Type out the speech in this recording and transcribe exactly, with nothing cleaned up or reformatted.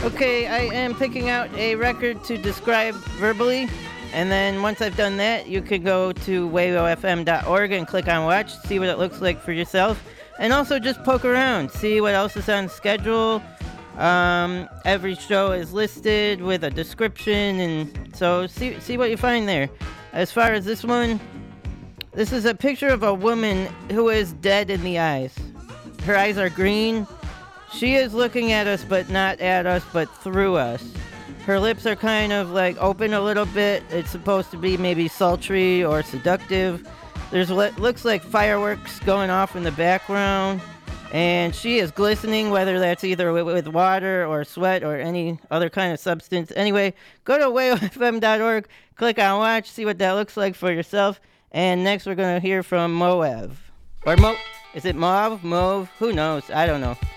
Okay, I am picking out a record to describe verbally, and then once I've done that, you can go to wayo f m dot org and click on watch, see what it looks like for yourself, and also just poke around, see what else is on schedule. Um, every show is listed with a description, and so see see what you find there. As far as this one, this is a picture of a woman who is dead in the eyes. Her eyes are green. She is looking at us, but not at us, but through us. Her lips are kind of like open a little bit. It's supposed to be maybe sultry or seductive. There's what looks like fireworks going off in the background. And she is glistening, whether that's either with water or sweat or any other kind of substance. Anyway, go to wayo f m dot org, click on watch, see what that looks like for yourself. And next we're going to hear from Moev. Or Mo... Is it Mauve? Mauve? Who knows? I don't know.